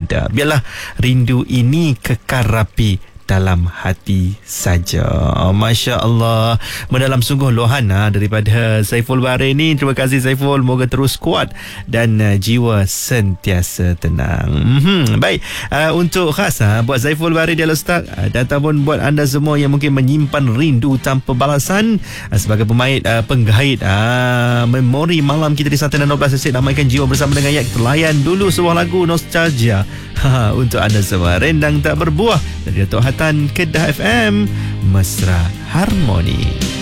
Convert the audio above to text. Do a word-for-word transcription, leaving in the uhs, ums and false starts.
ada. Biarlah rindu ini kekal rapi dalam hati saja. Masya Allah. Mendalam sungguh lohana daripada Saiful Bahri ni. Terima kasih Saiful. Moga terus kuat dan uh, jiwa sentiasa tenang. Mm-hmm. Baik. Uh, untuk khas uh, buat Saiful Bahri di Alustak uh, dan ataupun buat anda semua yang mungkin menyimpan rindu tanpa balasan uh, sebagai pemain uh, penggait uh, memori malam kita di satu dan dua belas Esok damaikan jiwa bersama dengan Yak. Layan dulu sebuah lagu nostalgia ha, untuk anda semua. Rendang tak berbuah dari Datuk Hatan Kedah F M. Mesra Harmoni.